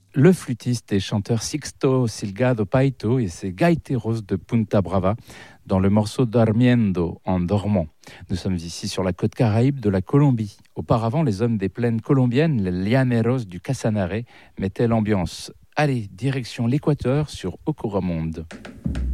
le flûtiste et chanteur Sixto Silgado Paito et ses gaiteros de Punta Brava dans le morceau Dormiendo, en dormant. Nous sommes ici sur la côte caraïbe de la Colombie. Auparavant, les hommes des plaines colombiennes, les llaneros du Casanare, mettaient l'ambiance. Allez, direction l'Équateur sur Ocuramonde.